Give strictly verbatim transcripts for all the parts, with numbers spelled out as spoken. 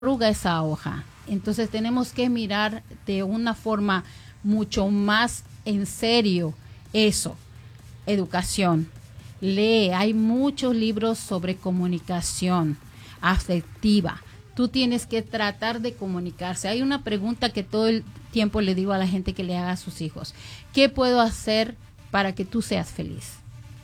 arruga esa hoja. Entonces tenemos que mirar de una forma mucho más en serio eso, educación. Lee, hay muchos libros sobre comunicación afectiva. Tú tienes que tratar de comunicarse. Hay una pregunta que todo el tiempo le digo a la gente que le haga a sus hijos. ¿Qué puedo hacer para que tú seas feliz?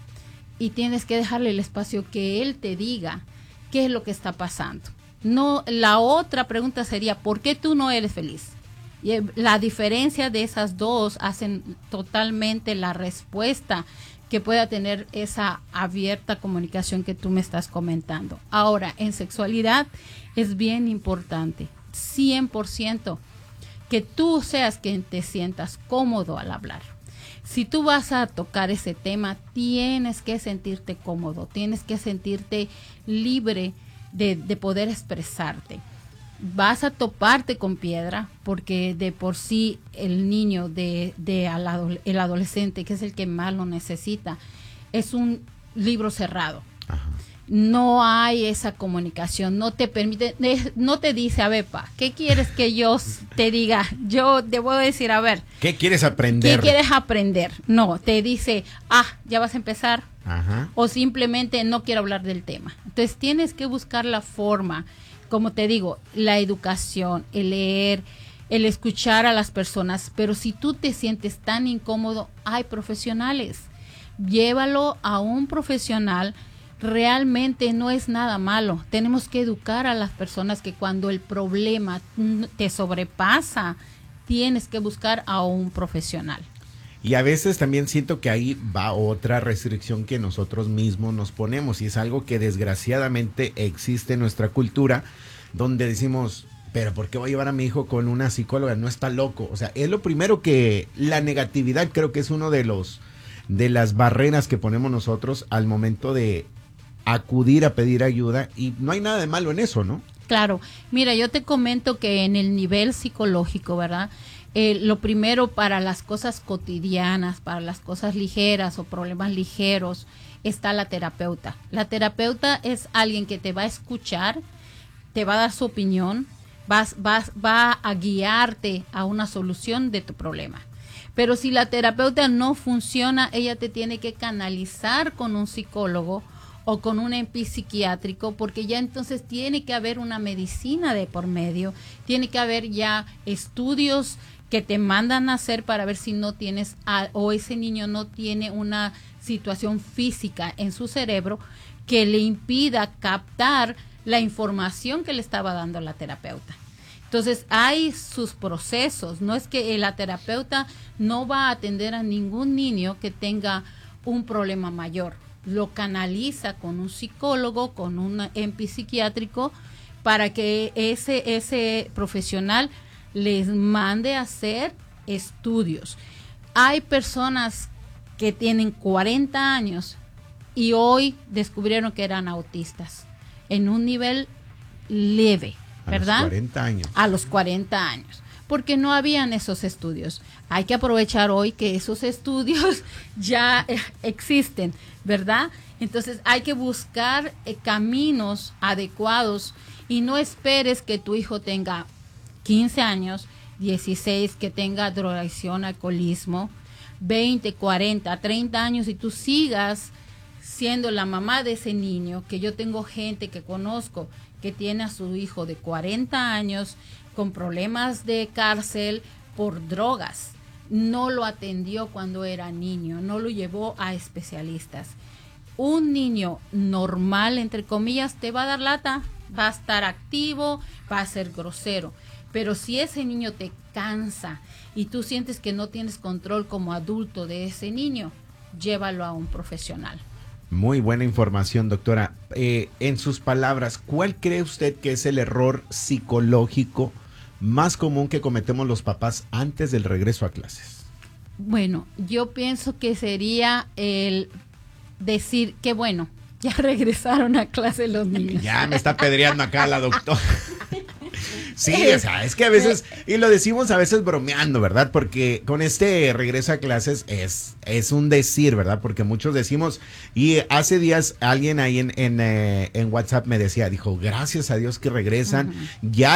Y tienes que dejarle el espacio que él te diga qué es lo que está pasando. No, la otra pregunta sería, ¿por qué tú no eres feliz? Y la diferencia de esas dos hacen totalmente la respuesta que pueda tener esa abierta comunicación que tú me estás comentando. Ahora, en sexualidad es bien importante, cien por ciento, que tú seas quien te sientas cómodo al hablar. Si tú vas a tocar ese tema, tienes que sentirte cómodo, tienes que sentirte libre de, de poder expresarte. Vas a toparte con piedra porque de por sí el niño, de, de al, el adolescente, que es el que más lo necesita, es un libro cerrado. Ajá. No hay esa comunicación, no te permite, no te dice, a ver, pa, ¿qué quieres que yo te diga? Yo debo decir, a ver. ¿Qué quieres aprender? ¿Qué quieres aprender? No, te dice, ah, ya vas a empezar. Ajá. O simplemente no quiero hablar del tema. Entonces tienes que buscar la forma. Como te digo, la educación, el leer, el escuchar a las personas, pero si tú te sientes tan incómodo, hay profesionales. Llévalo a un profesional, realmente no es nada malo. Tenemos que educar a las personas que cuando el problema te sobrepasa, tienes que buscar a un profesional. Y a veces también siento que ahí va otra restricción que nosotros mismos nos ponemos y es algo que desgraciadamente existe en nuestra cultura, donde decimos, pero ¿por qué voy a llevar a mi hijo con una psicóloga? No está loco. O sea, es lo primero que la negatividad creo que es uno de los de las barreras que ponemos nosotros al momento de acudir a pedir ayuda y no hay nada de malo en eso, ¿no? Claro. Mira, yo te comento que en el nivel psicológico, ¿verdad? Eh, lo primero para las cosas cotidianas, para las cosas ligeras o problemas ligeros, está la terapeuta. La terapeuta es alguien que te va a escuchar, te va a dar su opinión, vas, vas, va a guiarte a una solución de tu problema. Pero si la terapeuta no funciona, ella te tiene que canalizar con un psicólogo o con un E N P psiquiátrico, porque ya entonces tiene que haber una medicina de por medio, tiene que haber ya estudios que te mandan a hacer para ver si no tienes a, o ese niño no tiene una situación física en su cerebro que le impida captar la información que le estaba dando la terapeuta. Entonces hay sus procesos, no es que la terapeuta no va a atender a ningún niño que tenga un problema mayor, lo canaliza con un psicólogo, con un E N P psiquiátrico para que ese, ese profesional les mande a hacer estudios. Hay personas que tienen cuarenta años y hoy descubrieron que eran autistas en un nivel leve, ¿verdad? A los cuarenta años. A los cuarenta años, porque no habían esos estudios. Hay que aprovechar hoy que esos estudios ya eh, existen, ¿verdad? Entonces hay que buscar eh, caminos adecuados y no esperes que tu hijo tenga quince años, dieciséis, que tenga drogadicción, alcoholismo, veinte, cuarenta, treinta años y tú sigas siendo la mamá de ese niño, que yo tengo gente que conozco que tiene a su hijo de cuarenta años con problemas de cárcel por drogas. No lo atendió cuando era niño, no lo llevó a especialistas. Un niño normal, entre comillas, te va a dar lata, va a estar activo, va a ser grosero. Pero si ese niño te cansa y tú sientes que no tienes control como adulto de ese niño, llévalo a un profesional. Muy buena información, doctora. Eh, en sus palabras, ¿cuál cree usted que es el error psicológico más común que cometemos los papás antes del regreso a clases? Bueno, yo pienso que sería el decir que bueno, ya regresaron a clase los niños. Ya me está pedreando acá la doctora. Sí, o sea, es que a veces, y lo decimos a veces bromeando, ¿verdad? Porque con este regreso a clases es, es un decir, ¿verdad? Porque muchos decimos, y hace días alguien ahí en, en, eh, en WhatsApp me decía, dijo, gracias a Dios que regresan, uh-huh. ya